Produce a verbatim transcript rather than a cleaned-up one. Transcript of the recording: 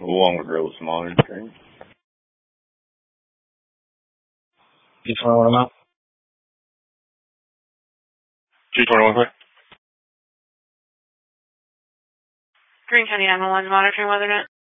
Longer Girls monitoring. G twenty-one out. G twenty-one, quick. Green County nine one one monitoring weather net.